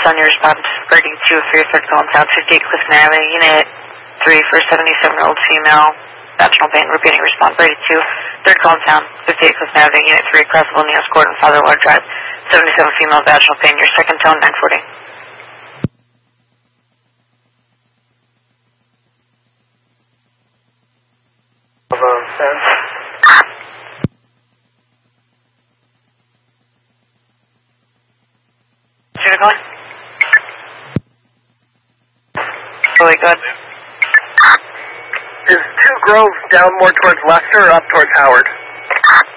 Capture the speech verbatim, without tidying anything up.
on your response, thirty-two for your third call in town, fifty-eight Clifton Avenue, unit three for seventy-seven-year-old female, vaginal pain, repeating response, thirty-two, third call in town, fifty-eight Clifton Avenue, unit three, across Williams Court and Father Lord Drive, seventy-seven female, vaginal pain, your second tone, nine forty. Shooter calling? Really good. Is Two Grove down more towards Lester or up towards Howard?